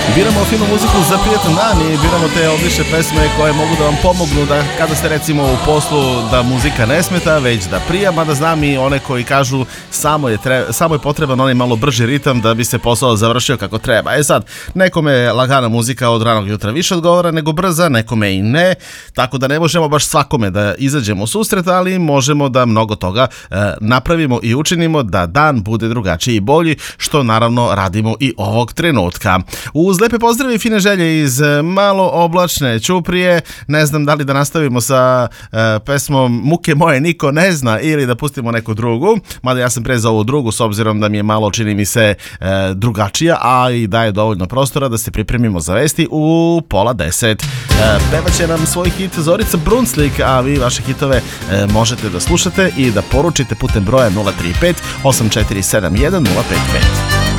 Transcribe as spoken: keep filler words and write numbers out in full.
Biramo finu muziku za prijatan dan i biramo te odlične pesme koje mogu da vam pomognu da kada ste recimo u poslu da muzika ne smeta, već da prija, mada znam i one koji kažu samo je, tre, samo je potreban onaj malo brži ritam da bi se posao završio kako treba. E sad, nekome lagana muzika od ranog jutra više odgovara nego brza, nekome i ne, tako da ne možemo baš svakome da izađemo u susret, ali možemo da mnogo toga e, napravimo i učinimo da dan bude drugačiji i bolji, što naravno radimo i ovog trenutka. Uz lepe pozdrave i fine želje iz malo oblačne Ćuprije, ne znam da li da nastavimo sa e, pesmom Muke moje niko ne zna ili da pustimo neku drugu, mada ja sam pre za ovu drugu s obzirom da mi je malo, čini mi se, e, drugačija, a i daje dovoljno prostora da se pripremimo za vesti u pola deset. E, pevaće nam svoj hit Zorica Brunslik, a vi vaše hitove e, možete da slušate i da poručite putem broja nula tri pet osam četiri sedam jedan nula pet pet.